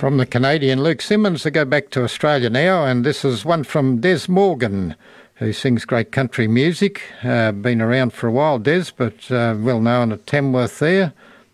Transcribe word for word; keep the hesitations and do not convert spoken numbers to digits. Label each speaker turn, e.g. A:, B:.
A: From the Canadian Luke Simmons, to go back to Australia now, and this is one from Des Morgan, who sings great country music. Uh, been around for a while, Des, but uh, well known at Tamworth there.